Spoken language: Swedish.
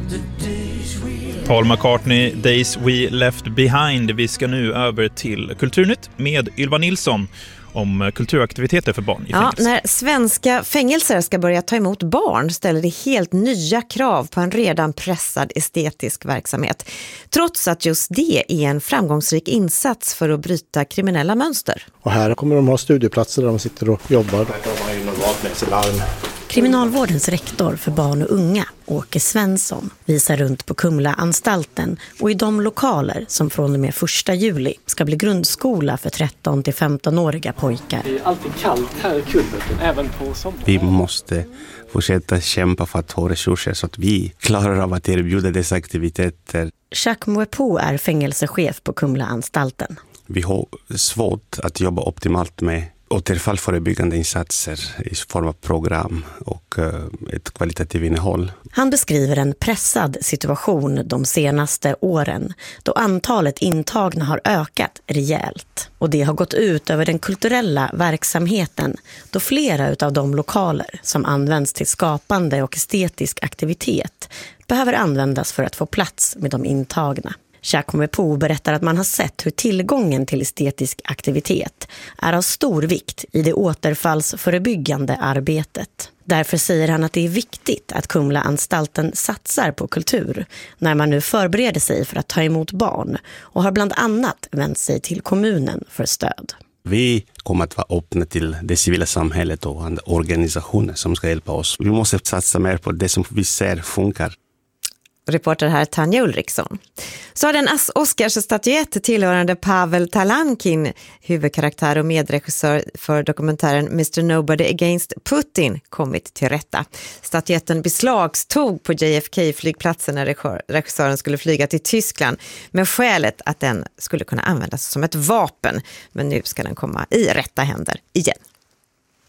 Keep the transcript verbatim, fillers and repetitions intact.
Paul McCartney, Days We Left Behind. Vi ska nu över till Kulturnytt med Ylva Nilsson om kulturaktiviteter för barn i ja, fängelse. När svenska fängelser ska börja ta emot barn ställer det helt nya krav på en redan pressad estetisk verksamhet. Trots att just det är en framgångsrik insats för att bryta kriminella mönster. Och här kommer de ha studieplatser där de sitter och jobbar. De har ju normalt med sig larm. Kriminalvårdens rektor för barn och unga, Åke Svensson, visar runt på Kumla-anstalten och i de lokaler som från och med första juli ska bli grundskola för tretton till femton-åriga pojkar. Det är alltid kallt här i Kulverten, även på sommaren. Vi måste fortsätta kämpa för att ha resurser så att vi klarar av att erbjuda dessa aktiviteter. Jacques Mouepo är fängelsechef på Kumla-anstalten. Vi har svårt att jobba optimalt med återfallförebyggande insatser i form av program och ett kvalitativt innehåll. Han beskriver en pressad situation de senaste åren då antalet intagna har ökat rejält. Och det har gått ut över den kulturella verksamheten då flera av de lokaler som används till skapande och estetisk aktivitet behöver användas för att få plats med de intagna. Jacques Mouepo berättar att man har sett hur tillgången till estetisk aktivitet är av stor vikt i det återfallsförebyggande arbetet. Därför säger han att det är viktigt att Kumla-anstalten satsar på kultur när man nu förbereder sig för att ta emot barn och har bland annat vänt sig till kommunen för stöd. Vi kommer att vara öppna till det civila samhället och andra organisationer som ska hjälpa oss. Vi måste satsa mer på det som vi ser funkar. Reporter här Tanja Ulriksson. Så har den Oscarsstatyett tillhörande Pavel Talankin, huvudkaraktär och medregissör för dokumentären mister Nobody Against Putin, kommit till rätta. Statyetten beslagstog på J F K-flygplatsen när regissören skulle flyga till Tyskland med skälet att den skulle kunna användas som ett vapen. Men nu ska den komma i rätta händer igen.